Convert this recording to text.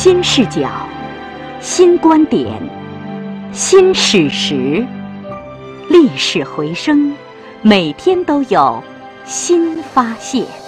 新视角，新观点，新史实，历史回声，每天都有新发现。